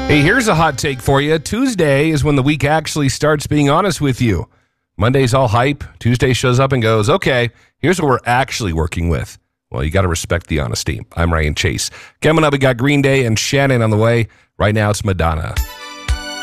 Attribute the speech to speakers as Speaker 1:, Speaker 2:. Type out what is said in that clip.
Speaker 1: Hey, here's a hot take for you. Tuesday is when the week actually starts being honest with you. Monday's all hype. Tuesday shows up and goes, okay, here's what we're actually working with. Well, you got to respect the honesty. I'm Ryan Chase. Coming up, we got Green Day and Shannon on the way. Right now, it's Madonna.